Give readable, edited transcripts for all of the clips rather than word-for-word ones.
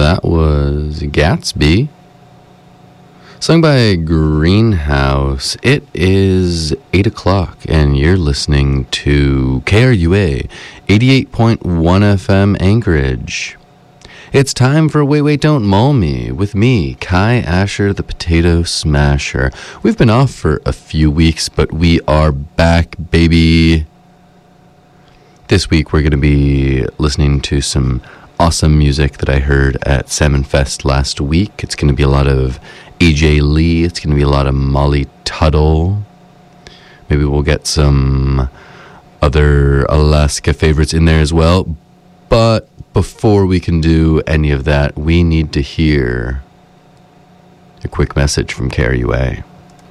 That was Gatsby, sung by Greenhouse. It is 8 o'clock, and you're listening to KRUA 88.1 FM Anchorage. It's time for Wait, Wait, Don't Mull Me with me, Kai Asher, the Potato Smasher. We've been off for a few weeks, but we are back, baby. This week we're going to be listening to some awesome music that I heard at Salmon Fest last week. It's going to be a lot of AJ Lee. It's going to be a lot of Molly Tuttle. Maybe we'll get some other Alaska favorites in there as well. But before we can do any of that, we need to hear a quick message from KRUA.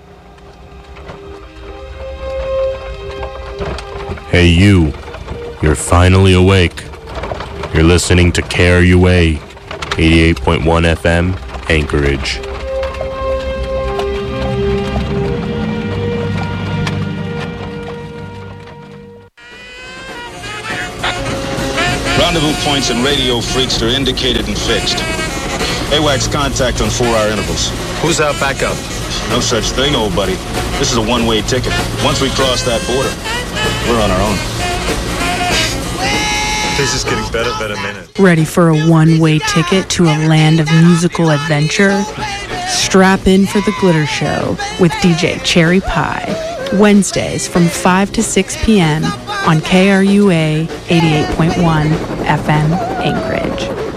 Hey you, you're finally awake. You're listening to KRUA 88.1 FM Anchorage. Rendezvous points and radio freaks are indicated and fixed. AWACS contact on 4-hour intervals. Who's our backup? No such thing, old buddy. This is a one-way ticket. Once we cross that border, we're on our own. This is getting better minute. Ready for a one-way ticket to a land of musical adventure? Strap in for the Glitter Show with DJ Cherry Pie. Wednesdays from 5 to 6 p.m. on KRUA 88.1 FM Anchorage.